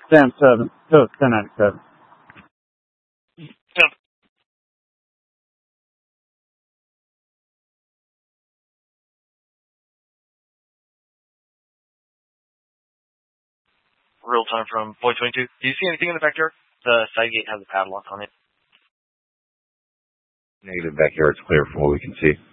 Sam 7. Cook 1097. Yep. Real time from Boy 22. Do you see anything in the backyard? The side gate has a padlock on it. Negative, backyard's clear from what we can see.